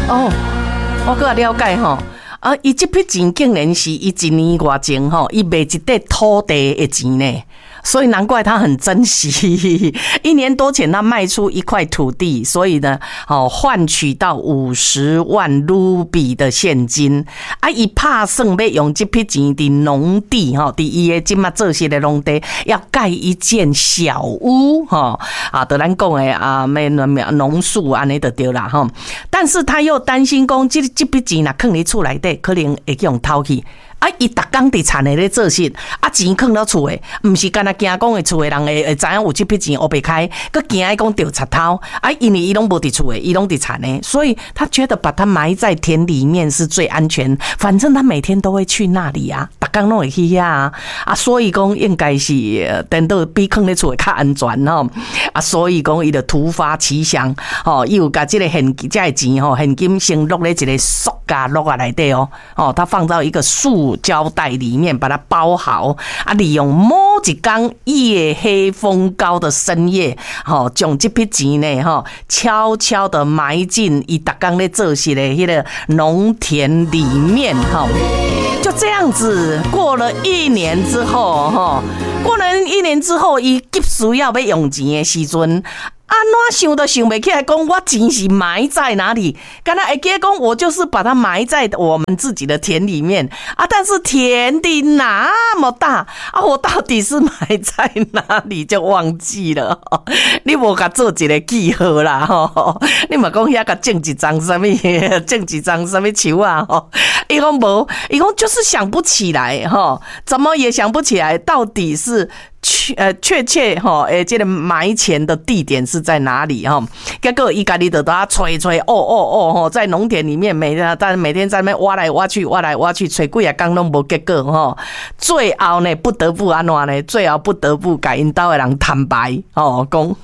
哦，我搁了解吼。伊这笔钱竟然是伊1年外前吼，伊卖一块土地的钱呢。所以难怪他很珍惜，1年多前他卖出一块土地，所以呢，换取到50万卢比的现金。伊打算要用这笔钱伫农地伫伊的今嘛做些的农地，要盖一间小屋就咱讲的农宿安尼就对啦哈。但是他又担心讲，这笔钱若放伫厝内底，可能会用偷去。伊逐工伫田内咧做事，钱放到厝诶，毋是干那惊讲诶厝诶人会知影有这笔钱黑白开，佮惊伊讲丢贼偷。因为伊拢无伫厝诶，伊拢伫田内，所以他觉得把它埋在田里面是最安全。反正他每天都会去那里啊，逐工拢会去遐所以讲应该是等到比放咧厝诶较安全吼。所以讲伊就突发奇想伊有甲这个现金现金先落咧一个塑胶袋内底他放到一个塑胶袋里面把它包好利用某一天夜黑风高的深夜将这笔钱呢悄悄的埋进伊逐工咧做事的迄个农田里面就这样子过了1年之后伊急需要用钱的时阵怎想都想不起来，讲我钱是埋在哪里？刚才会记讲，我就是把它埋在我们自己的田里面但是田地那么大我到底是埋在哪里就忘记了。你无甲做一个记号啦你嘛讲遐甲种一张什么树伊讲无，伊讲就是想不起来怎么也想不起来，到底是确切这个埋钱的地点是在哪里结果伊家己就在吹在农田里面每天在那边挖来挖去吹几啊工拢无结果最后呢不得不安怎呢？最后不得不甲因兜的人坦白讲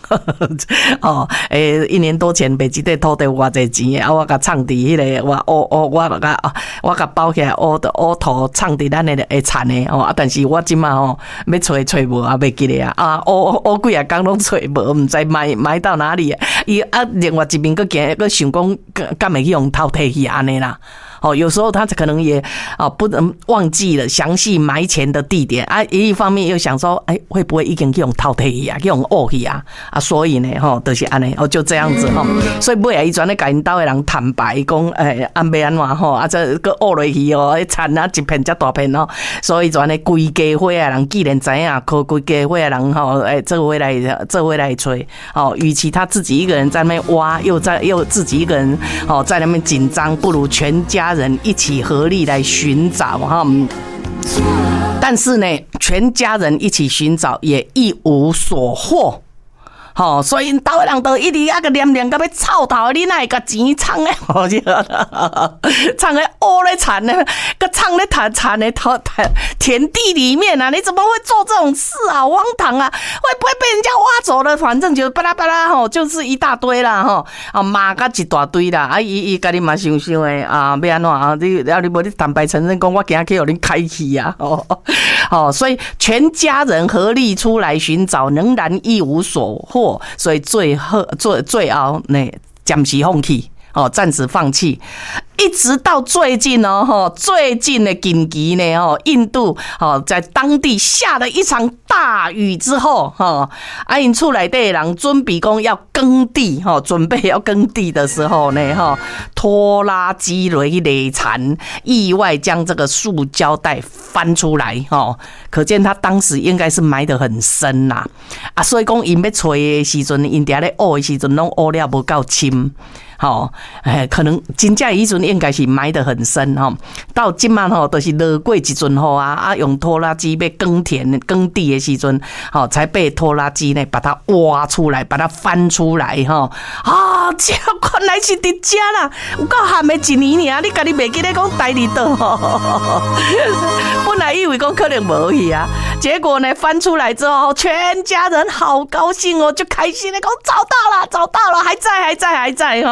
1年多前卖这块土地偌济钱我甲藏伫迄个我甲包起来乌土藏伫咱的田的但是我今嘛要找无袂记咧几啊工拢找无，毋知埋到哪里。伊另外一边佫想讲，敢会去用偷摕去安尼啦。有时候他可能也不能忘记了详细埋钱的地点一方面又想说会不会已经去用偷摕去去用挖去所以呢就是安尼就这样子所以尾啊伊全咧甲因兜的人坦白讲要安怎这个挖落去田一片遮大片所以全咧规家伙的人既然知影靠规家伙的人做伙来找与其他自己一个人在那边挖又自己一个人在那边紧张，不如全家人一起合力来寻找但是呢全家人一起寻找也一无所获所以兜的人都一直个念到要臭头，你哪会甲钱藏咧？藏咧乌咧田咧，个藏咧田的田地里面你怎么会做这种事啊？荒唐啊！会不会被人家挖走了？反正就巴拉巴拉就是一大堆啦骂甲一大堆啦伊家己嘛想想的要安怎你无你坦白承认讲我今仔去互恁开去所以全家人合力出来寻找，仍然一无所获。所以最后呢，暂时放弃暂时放弃，一直到最近最近的近期呢印度在当地下了一场大雨之后因厝内底的人准备讲要耕地准备要耕地的时候呢拖拉机雷残，意外将这个塑胶袋翻出来可见他当时应该是埋得很深啦所以讲因要找的时阵，因伫咧挖的时阵拢挖了无够深可能真正以前应该是埋得很深到今晚就是落过一阵雨用拖拉机要耕地的时阵才被拖拉机呢把它挖出来，把它翻出来这原来是伫遮啦，有够咸的1年尔，你家己袂记得讲待伫倒本来以为讲可能无去结果呢翻出来之后，全家人好高兴就开心的讲找到了，还在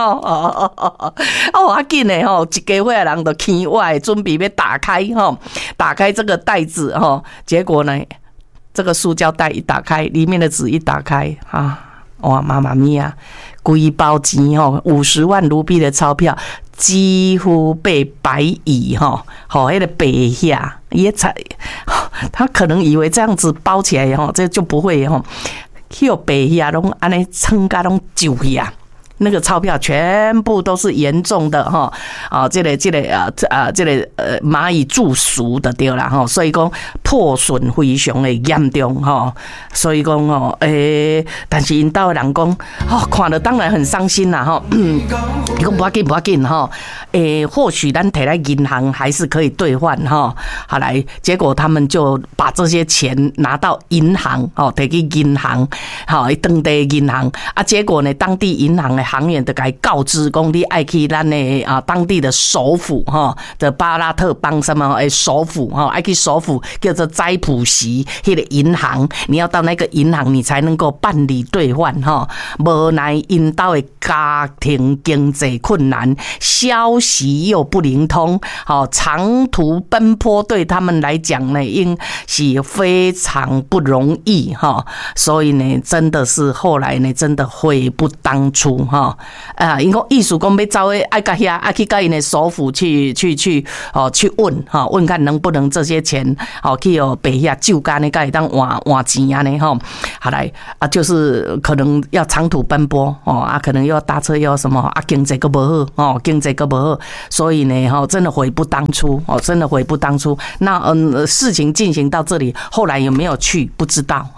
紧的一家伙的人都起歪，准备要打开这个袋子结果呢这个塑胶袋一打开，里面的纸一打开哇妈妈咪呀， 规包钱吼，50万卢币的钞票几乎被白蚁吼，那个白下也才，他可能以为这样子包起来吼，这就不会吼，有白下拢安尼撑甲拢揪呀。那个钞票全部都是严重的哈这个蚂蚁蛀熟的对啦哈，所以讲破损非常的严重哈，所以讲但是因兜的人讲看了当然很伤心啦哈，伊讲不要紧哈，或许咱摕来银行还是可以兑换哈，好来，结果他们就把这些钱拿到银行摕去银行当地银行啊，结果呢当地银行的行员就该告知讲你爱去咱的当地的首府的巴拉特邦什么首府爱去首府叫做斋普锡那个银行，你要到那个银行你才能够办理兑换无奈因兜的家庭经济困难，消息又不灵通，长途奔波对他们来讲呢，应是非常不容易所以呢，真的是后来呢，真的悔不当初因为意思讲要走的爱甲遐爱去甲因的首府去问看能不能这些钱去白遐就干呢，甲会当换钱啊呢好来就是可能要长途奔波可能又要搭车又要什么经济个不好经济个不好，所以呢真的悔不当初真的悔不当初。那事情进行到这里，后来有没有去不知道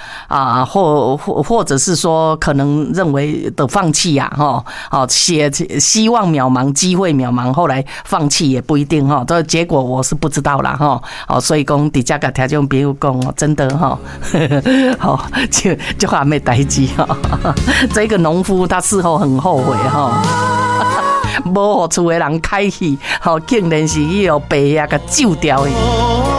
或者是说可能认为的放弃希望渺茫，机会渺茫，后来放弃也不一定这结果我是不知道啦所以讲底下个听众朋友讲真的就还没代志这个农夫他事后很后悔无互厝的人开去竟然是去白啊给救掉的。